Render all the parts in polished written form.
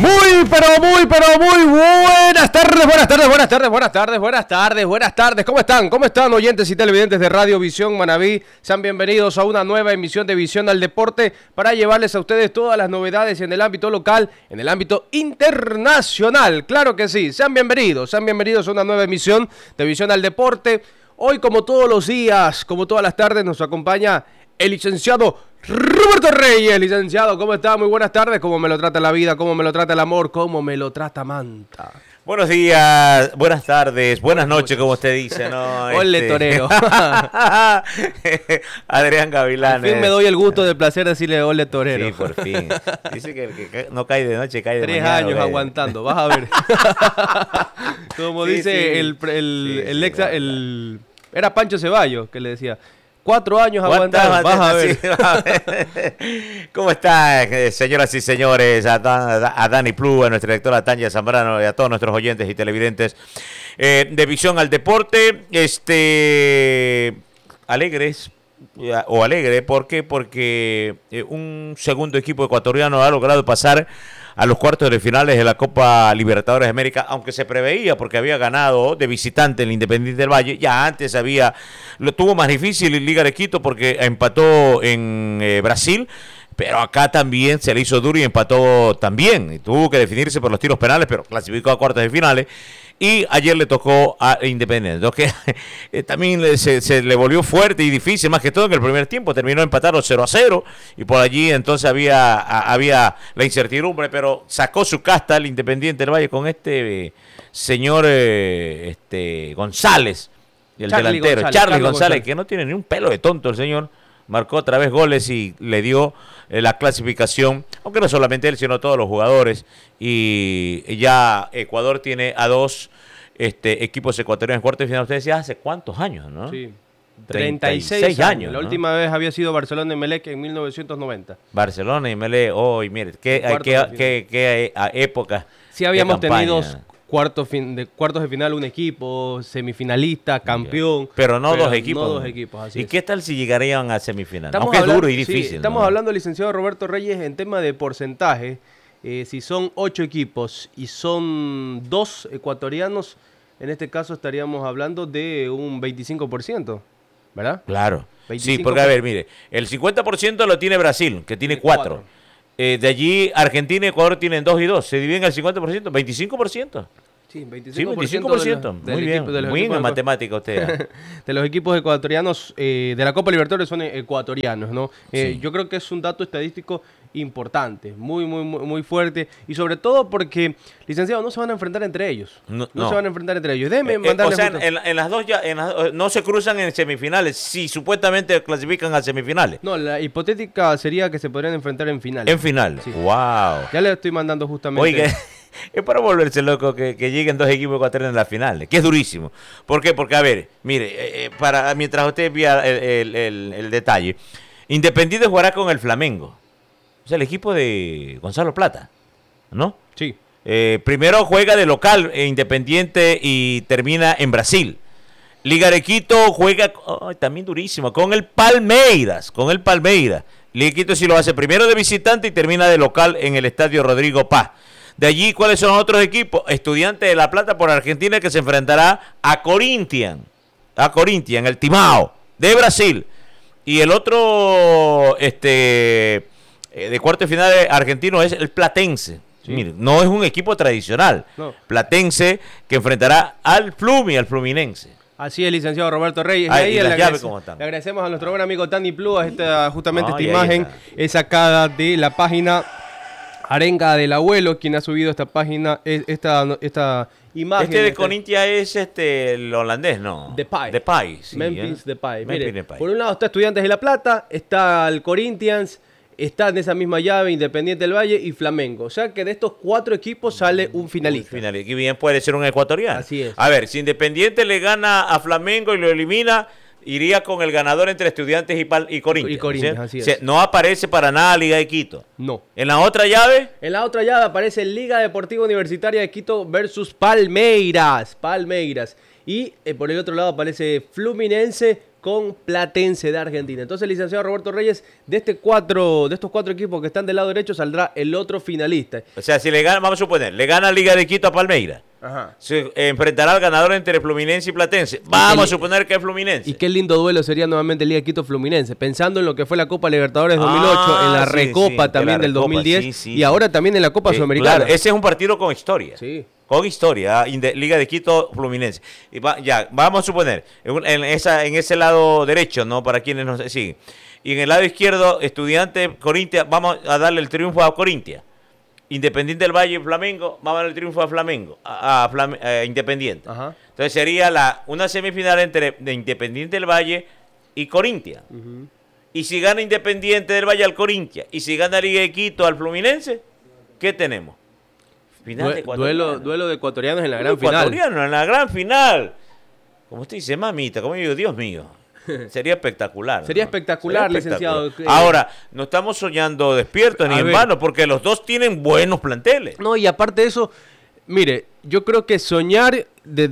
Muy buenas tardes. ¿Cómo están, oyentes y televidentes de Radio Visión Manabí? Sean bienvenidos a una nueva emisión de Visión al Deporte para llevarles a ustedes todas las novedades en el ámbito local, en el ámbito internacional. Claro que sí. Sean bienvenidos a una nueva emisión de Visión al Deporte. Hoy, como todos los días, como todas las tardes, nos acompaña el licenciado Roberto Reyes. Licenciado, ¿cómo está? Muy buenas tardes. ¿Cómo me lo trata la vida? ¿Cómo me lo trata el amor? ¿Cómo me lo trata Manta? Buenos días, buenas tardes, buenas noches, como usted dice, ¿no? Ole, torero. Adrián Gavilán. Por fin me doy el gusto del placer de decirle ole, torero. Sí, por fin. Dice que el que no cae de noche, cae de 3 mañana. 3 años aguantando, vas a ver. Como Sí, dice sí. el era Pancho Ceballos que le decía, 4 años aguantando, vas a ver. Sí, ¿cómo está, señoras y señores? A Dani Plu, a nuestra directora Tania Zambrano y a todos nuestros oyentes y televidentes de Visión al Deporte. Alegres, ¿por qué? Porque un segundo equipo ecuatoriano ha logrado pasar a los cuartos de finales de la Copa Libertadores de América, aunque se preveía porque había ganado de visitante el Independiente del Valle. Ya antes lo tuvo más difícil el Liga de Quito porque empató en Brasil, pero acá también se le hizo duro y empató también. Y tuvo que definirse por los tiros penales, pero clasificó a cuartos de finales. Y ayer le tocó a Independiente, que también se le volvió fuerte y difícil, más que todo en el primer tiempo. Terminó empatado 0-0 y por allí entonces había la incertidumbre, pero sacó su casta el Independiente del Valle con señor González, el delantero, Charly González, que no tiene ni un pelo de tonto el señor. Marcó otra vez goles y le dio la clasificación, aunque no solamente él, sino todos los jugadores. Y ya Ecuador tiene a 2 equipos ecuatorianos en cuartos de final. Usted decía, ¿hace cuántos años, no? Sí, 36 años. La última vez había sido Barcelona y Emelec en 1990. Barcelona y Emelec, mire, qué época. Sí habíamos tenido cuartos de final un equipo, semifinalista, campeón. Pero no dos equipos. No dos equipos, así ¿Y es. ¿Qué tal si llegarían a semifinal? Aunque es duro y difícil. Sí, estamos hablando, licenciado Roberto Reyes, en tema de porcentaje. Si son 8 equipos y son 2 ecuatorianos, en este caso estaríamos hablando de un 25%, ¿verdad? Claro. 25%. Sí, porque a ver, mire, el 50% lo tiene Brasil, que tiene 4. De allí Argentina y Ecuador tienen 2 y 2. Se dividen el 50%, 25%. Sí, 25%. Sí, 25%. Muy bien, muy en matemática usted. De los equipos ecuatorianos de la Copa Libertadores son ecuatorianos, ¿no? Sí. Yo creo que es un dato estadístico importante, muy fuerte, y sobre todo porque, licenciado, no se van a enfrentar entre ellos. No se van a enfrentar entre ellos. Déjeme mandarle. O sea, en las dos no se cruzan en semifinales, si supuestamente clasifican a semifinales. No, la hipotética sería que se podrían enfrentar en finales. En finales. Sí. Wow. Ya le estoy mandando justamente. Oiga, es para volverse loco que lleguen 2 equipos ecuatorianos en las finales, que es durísimo. ¿Por qué? Porque, a ver, mire, mientras usted envía el detalle, Independiente jugará con el Flamengo. O sea, el equipo de Gonzalo Plata, ¿no? Sí. Primero juega de local Independiente y termina en Brasil. Liga de Quito juega también durísimo con el Palmeiras. Liga de Quito sí lo hace primero de visitante y termina de local en el Estadio Rodrigo Paz. De allí, ¿cuáles son los otros equipos? Estudiantes de La Plata por Argentina, que se enfrentará a Corinthians, el Timao de Brasil. Y el otro de cuarto de final argentino es el Platense. Sí. Mire, no es un equipo tradicional. No. Platense, que enfrentará al Fluminense. Así es, licenciado Roberto Reyes. Y las llaves, ¿cómo están? Le agradecemos a nuestro buen amigo Dani Plu. Esta imagen es sacada de la página Arenga del Abuelo, quien ha subido esta página, esta imagen. De Corinthians es el holandés, ¿no? Depay. Sí, Memphis Depay. Mire, por un lado está Estudiantes de La Plata, está el Corinthians, está en esa misma llave Independiente del Valle y Flamengo. O sea que de estos 4 equipos sale un finalista. Y bien puede ser un ecuatoriano. Así es. A ver, si Independiente le gana a Flamengo y lo elimina, iría con el ganador entre Estudiantes y Corinthians. Y Corinthians, así es. O sea, no aparece para nada Liga de Quito. No. ¿En la otra llave? En la otra llave aparece Liga Deportiva Universitaria de Quito versus Palmeiras. Y por el otro lado aparece Fluminense con Platense de Argentina. Entonces, licenciado Roberto Reyes, de estos cuatro equipos que están del lado derecho saldrá el otro finalista. O sea, si le gana, vamos a suponer, le gana Liga de Quito a Palmeiras. Ajá. Se enfrentará al ganador entre Fluminense y Platense. Vamos a suponer que es Fluminense. Y qué lindo duelo sería nuevamente Liga de Quito Fluminense, pensando en lo que fue la Copa Libertadores 2008, en la Recopa también del 2010 y ahora también en la Copa Sudamericana. Claro, ese es un partido con historia. Sí. Con historia, Liga de Quito Fluminense. Y ya, vamos a suponer, en ese lado derecho, ¿no? Para quienes nos siguen. Y en el lado izquierdo, Estudiante, Corinthians, vamos a darle el triunfo a Corinthians. Independiente del Valle y Flamengo, vamos a darle el triunfo a Flamengo, a Independiente. Ajá. Entonces sería una semifinal entre de Independiente del Valle y Corinthians. Uh-huh. Y si gana Independiente del Valle al Corinthians, y si gana Liga de Quito al Fluminense, ¿qué tenemos? Final de duelo de ecuatorianos en la gran final. Ecuatoriano en la gran final. Como usted dice, mamita, como yo digo, Dios mío. Sería espectacular. Sería ¿no? espectacular, Sería licenciado. Ahora, no estamos soñando despiertos ni en vano, porque los dos tienen buenos planteles. No, y aparte de eso, mire, yo creo que soñar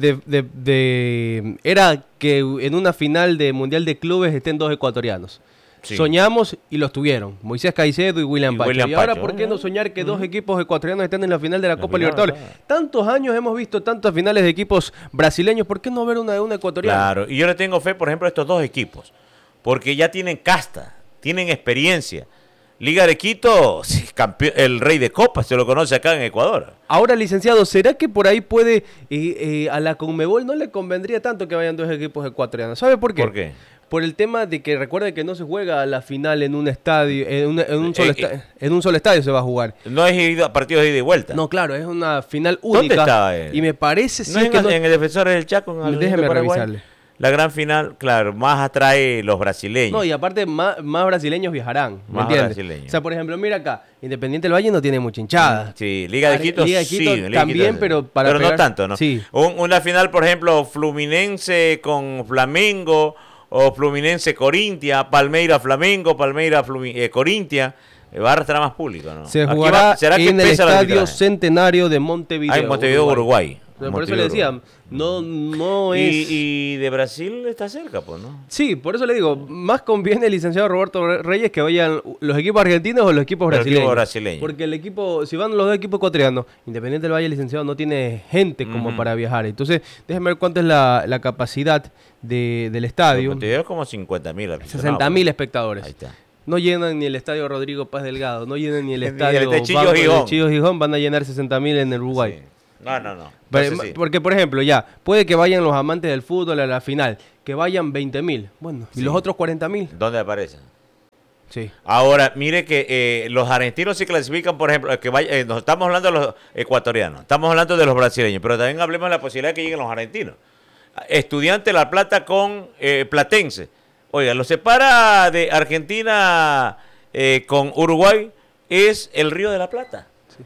era que en una final de Mundial de Clubes estén dos ecuatorianos. Sí. Soñamos y los tuvieron, Moisés Caicedo y William Pacho. Y ahora, ¿por qué no soñar que dos equipos ecuatorianos estén en la final de la Copa Libertadores? Tantos años hemos visto tantas finales de equipos brasileños, ¿por qué no ver una de una ecuatoriana? Claro, y yo le tengo fe, por ejemplo, a estos dos equipos, porque ya tienen casta, tienen experiencia. Liga de Quito, campeón, el rey de copas, se lo conoce acá en Ecuador. Ahora, licenciado, ¿será que por ahí puede, a la Conmebol no le convendría tanto que vayan dos equipos ecuatorianos? ¿Sabe por qué? ¿Por qué? Por el tema de que recuerde que no se juega la final en un estadio, en un solo estadio se va a jugar. No es partidos de ida y vuelta. No, claro, es una final única. ¿Dónde estaba él? Y me parece ¿No es en el Defensores del Chaco? Déjeme revisarle. La gran final, claro, más atrae los brasileños. No, y aparte más brasileños viajarán, ¿me entiendes? O sea, por ejemplo, mira acá, Independiente del Valle no tiene mucha hinchada. Sí, Liga de Quito sí. También, pero pero no tanto, ¿no? Sí. Una final, por ejemplo, Fluminense con Flamengo, o Fluminense Corinthians, Palmeiras Flamengo, Palmeiras Corinthians, va a arrastrar más público, ¿no? Se jugará en el Estadio Centenario de Montevideo. En Montevideo, Uruguay. Por eso le decía, no es... Y de Brasil está cerca, pues, ¿no? Sí, por eso le digo, más conviene el licenciado Roberto Reyes que vayan los equipos argentinos o los equipos brasileños. Porque el equipo, si van los dos equipos ecuatorianos, Independiente del Valle, el licenciado no tiene gente como para viajar. Entonces, déjenme ver cuánta es la capacidad del estadio. Montevideo es como 50.000. 60.000 espectadores. Ahí está. No llenan ni el estadio Rodrigo Paz Delgado, no llenan ni el estadio Chillo Gijón, van a llenar 60.000 en el Uruguay. Sí. No. Porque, por ejemplo, ya, puede que vayan los amantes del fútbol a la final, que vayan 20.000. Bueno, ¿y los otros 40.000? ¿Dónde aparecen? Sí. Ahora, mire que los argentinos se clasifican, por ejemplo, nos estamos hablando de los ecuatorianos, estamos hablando de los brasileños, pero también hablemos de la posibilidad de que lleguen los argentinos. Estudiante La Plata con Platense. Oiga, lo separa de Argentina con Uruguay es el Río de la Plata.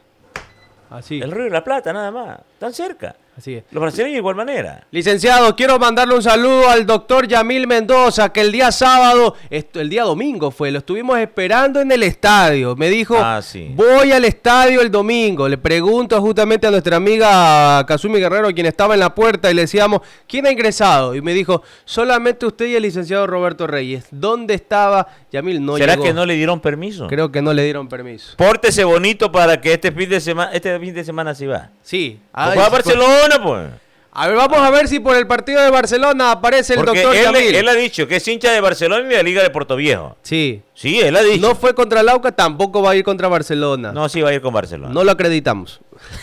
Así. El Río de la Plata, nada más. Tan cerca. Así es. Los brasileños de igual manera. Licenciado, quiero mandarle un saludo al doctor Yamil Mendoza, que el día sábado, el día domingo fue, lo estuvimos esperando en el estadio. Me dijo, voy al estadio el domingo. Le pregunto justamente a nuestra amiga Kazumi Guerrero, quien estaba en la puerta, y le decíamos, ¿quién ha ingresado? Y me dijo, solamente usted y el licenciado Roberto Reyes. ¿Dónde estaba? Yamil no llegó. ¿Será que no le dieron permiso? Creo que no le dieron permiso. Pórtese bonito para que este fin de semana sí va. Sí. Pues va a Barcelona, pues. A ver, vamos a ver si por el partido de Barcelona aparece el doctor Yamil. Él ha dicho que es hincha de Barcelona y de la Liga de Portoviejo. Sí. Sí, él ha dicho. No fue contra el Aucas, tampoco va a ir contra Barcelona. No, sí va a ir con Barcelona. No lo acreditamos.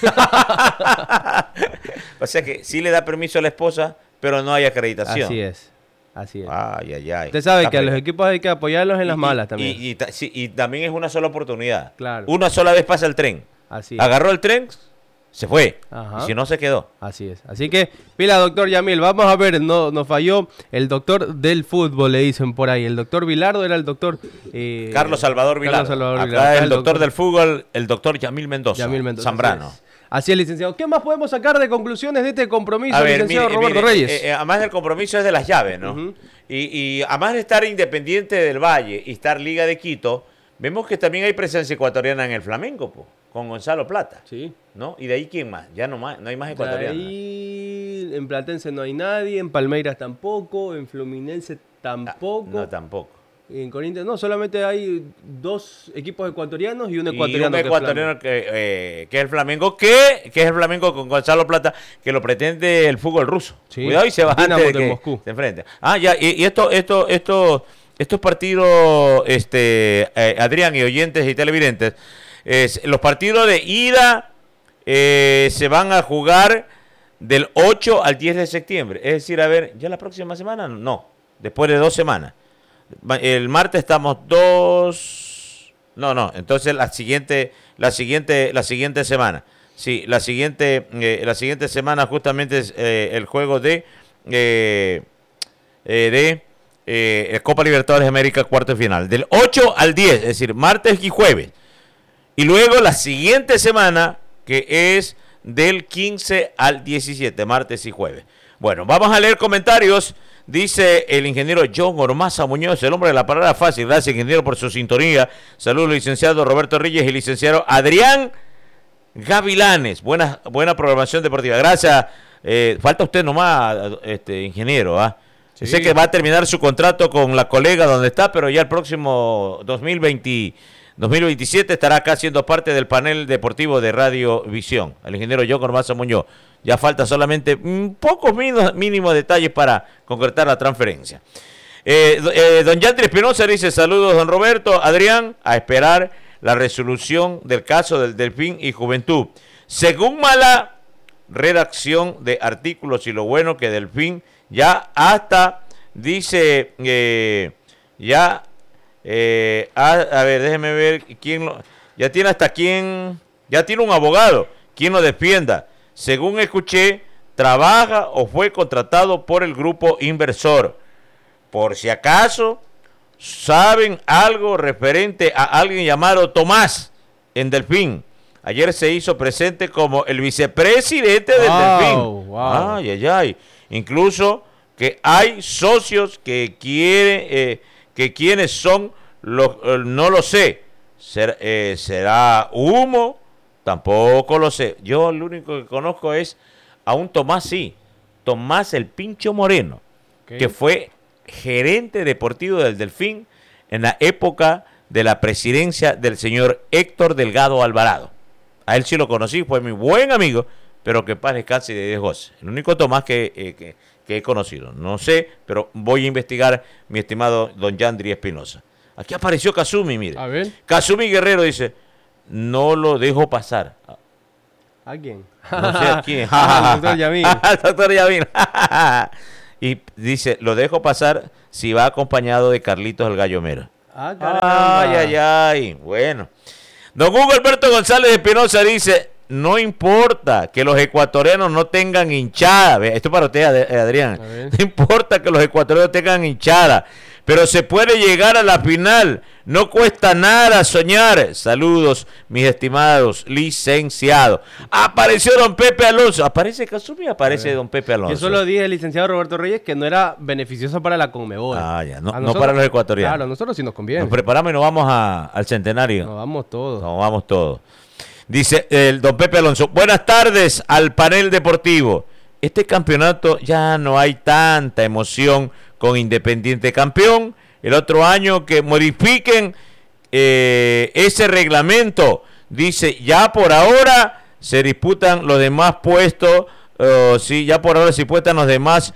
O sea que sí le da permiso a la esposa, pero no hay acreditación. Así es. Ay. Usted sabe que a los equipos hay que apoyarlos en las malas también. Y también es una sola oportunidad. Claro. Una sola vez pasa el tren. Así es. Agarró el tren, se fue. Ajá. Y si no, se quedó. Así es. Así que, pila, doctor Yamil. Vamos a ver, nos falló el doctor del fútbol, le dicen por ahí. El doctor Vilardo era el doctor... Carlos Salvador Vilardo. Acá el doctor del fútbol, el doctor Yamil Mendoza. Zambrano. Así es, licenciado. ¿Qué más podemos sacar de conclusiones de este compromiso, licenciado Roberto Reyes? Además del compromiso es de las llaves, ¿no? Uh-huh. Y además de estar Independiente del Valle y estar Liga de Quito, vemos que también hay presencia ecuatoriana en el Flamengo, po, con Gonzalo Plata. Sí. ¿No? ¿Y de ahí quién más? Ya no hay más ecuatorianos. Ahí en Platense no hay nadie, en Palmeiras tampoco, en Fluminense tampoco. No, tampoco. En Corinthians no, solamente hay 2 equipos ecuatorianos y un Y ecuatoriano. un ecuatoriano que es el Flamengo, que es el Flamengo con Gonzalo Plata, que lo pretende el fútbol ruso. Sí, Cuidado y se va Dinamo antes de de que Moscú. se enfrente. Y estos partidos, Adrián y oyentes y televidentes, los partidos de ida se van a jugar del 8 al 10 de septiembre. Es decir, a ver, ¿ya la próxima semana? No, después de 2 semanas. El martes estamos 2... No, entonces la siguiente semana. Sí, la siguiente semana justamente es el juego de Copa Libertadores de América, cuarto de final. Del 8 al 10, es decir, martes y jueves. Y luego la siguiente semana, que es del 15 al 17, martes y jueves. Bueno, vamos a leer comentarios. Dice el ingeniero John Ormaza Muñoz, el hombre de la palabra fácil. Gracias, ingeniero, por su sintonía. Saludos, licenciado Roberto Reyes y licenciado Adrián Gavilanes. Buena programación deportiva. Gracias. Falta usted nomás, ingeniero. Sí. Sé que va a terminar su contrato con la colega donde está, pero ya el próximo 2027 estará acá siendo parte del panel deportivo de Radio Visión. El ingeniero John Ormaza Muñoz. Ya falta solamente pocos mínimos detalles para concretar la transferencia. Don Yandri Espinosa dice, saludos don Roberto, Adrián, a esperar la resolución del caso del Delfín y Juventud. Según mala redacción de artículos y lo bueno que Delfín ya hasta dice, a ver, déjeme ver, ya tiene un abogado, quien lo defienda. Según escuché, trabaja o fue contratado por el grupo inversor. Por si acaso, ¿saben algo referente a alguien llamado Tomás en Delfín? Ayer se hizo presente como el vicepresidente del Delfín. Wow. Ay. Incluso que hay socios que quieren, que quienes son, no lo sé. ¿Será humo? Tampoco lo sé. Yo lo único que conozco es a un Tomás, sí. Tomás el Pincho Moreno, que fue gerente deportivo del Delfín en la época de la presidencia del señor Héctor Delgado Alvarado. A él sí lo conocí, fue mi buen amigo, pero que paz descanse de Dios. El único Tomás que he conocido. No sé, pero voy a investigar, mi estimado don Yandri Espinosa. Aquí apareció Kazumi, mire. A ver. Kazumi Guerrero dice, no lo dejo pasar. ¿A quién? No sé a quién. El doctor Yamil. El doctor Yamil. Y dice, lo dejo pasar si va acompañado de Carlitos el Gallo Mero. Ay. Bueno. Don Hugo Alberto González Espinosa dice, no importa que los ecuatorianos no tengan hinchada. Esto para usted, Adrián. No importa que los ecuatorianos tengan hinchada, pero se puede llegar a la final. No cuesta nada soñar. Saludos, mis estimados licenciados. Apareció don Pepe Alonso. ¿Aparece Kazumi? Aparece don Pepe Alonso. Yo solo dije, licenciado Roberto Reyes, que no era beneficioso para la Conmebol. Ya. No para los ecuatorianos. Claro, a nosotros sí nos conviene. Nos preparamos y nos vamos al centenario. Nos vamos todos. Dice el don Pepe Alonso, buenas tardes al panel deportivo. Este campeonato ya no hay tanta emoción con Independiente campeón. El otro año que modifiquen ese reglamento. Dice, ya por ahora se disputan los demás puestos. Ya por ahora se disputan los demás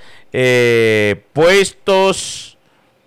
puestos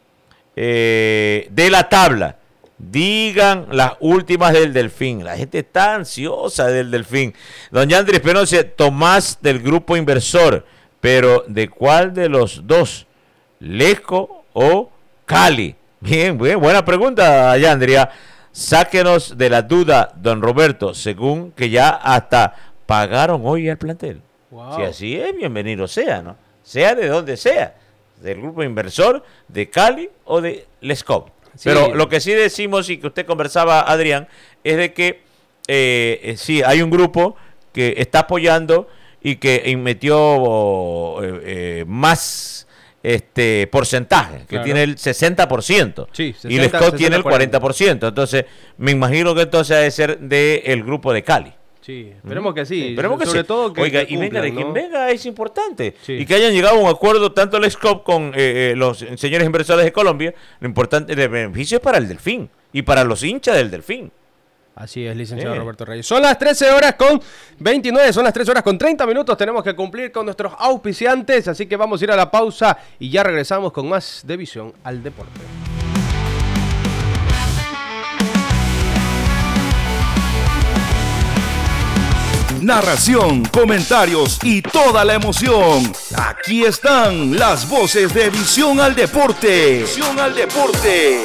de la tabla. Digan las últimas del Delfín. La gente está ansiosa del Delfín. Don Yandri Espinosa, Tomás del grupo inversor. Pero ¿de cuál de los dos? ¿Lesco o Cali? Bien, buena pregunta, Yandria. Sáquenos de la duda, don Roberto, según que ya hasta pagaron hoy al plantel. Wow. Si así es, bienvenido sea, ¿no? Sea de donde sea. Del grupo inversor, de Cali o de Lesco. Sí. Pero lo que sí decimos y que usted conversaba, Adrián, es de que sí, hay un grupo que está apoyando y que metió más porcentaje, que tiene el 60%. Sí, 60, y Lescott tiene el 40%. Entonces, me imagino que entonces debe ser del grupo de Cali. Sí, esperemos que sí. Esperemos que sobre sí. todo que Oiga, que y venga de cumplan, quien ¿no? venga es importante. Sí. Y que hayan llegado a un acuerdo tanto el Excop con los señores inversores de Colombia, lo importante de beneficio es para el Delfín y para los hinchas del Delfín. Así es, licenciado Roberto Reyes. Son las 13:29, son las 13:30 minutos. Tenemos que cumplir con nuestros auspiciantes, así que vamos a ir a la pausa y ya regresamos con más de Visión al Deporte. Narración, comentarios y toda la emoción. Aquí están las voces de Visión al Deporte. Visión al Deporte.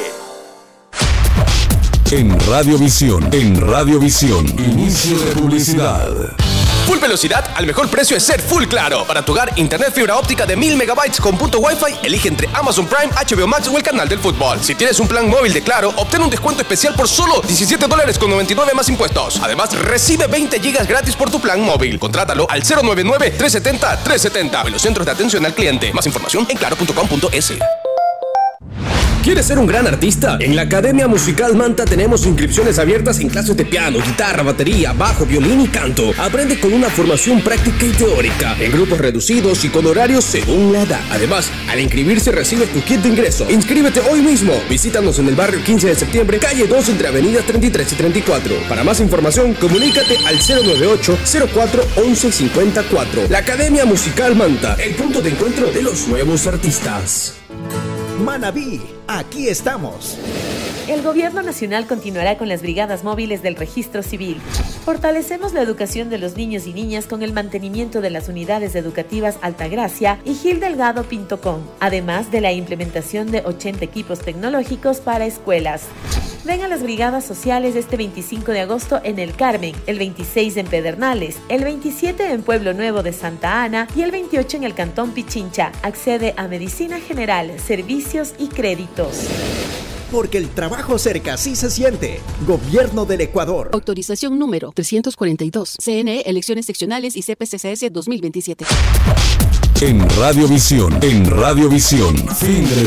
En Radiovisión, inicio de publicidad. Full velocidad al mejor precio es ser Full Claro. Para tu hogar, internet fibra óptica de 1000 megabytes con punto Wi-Fi, elige entre Amazon Prime, HBO Max o el canal del fútbol. Si tienes un plan móvil de Claro, obtén un descuento especial por solo $17.99 más impuestos. Además, recibe 20 gigas gratis por tu plan móvil. Contrátalo al 099-370-370. O en los centros de atención al cliente. Más información en claro.com.es. ¿Quieres ser un gran artista? En la Academia Musical Manta tenemos inscripciones abiertas en clases de piano, guitarra, batería, bajo, violín y canto. Aprende con una formación práctica y teórica, en grupos reducidos y con horarios según la edad. Además, al inscribirse recibes tu kit de ingreso. Inscríbete hoy mismo. Visítanos en el barrio 15 de septiembre, calle 2 entre avenidas 33 y 34. Para más información, comunícate al 098-04-1154. La Academia Musical Manta, el punto de encuentro de los nuevos artistas. Manabí, aquí estamos. El Gobierno Nacional continuará con las brigadas móviles del Registro Civil. Fortalecemos la educación de los niños y niñas con el mantenimiento de las unidades educativas Altagracia y Gil Delgado Pintocón, además de la implementación de 80 equipos tecnológicos para escuelas. Ven a las brigadas sociales este 25 de agosto en El Carmen, el 26 en Pedernales, el 27 en Pueblo Nuevo de Santa Ana y el 28 en el Cantón Pichincha. Accede a Medicina General, Servicios y Créditos. Porque el trabajo cerca sí se siente. Gobierno del Ecuador. Autorización número 342. CNE, Elecciones Seccionales y CPCCS 2027. En Radiovisión, fin de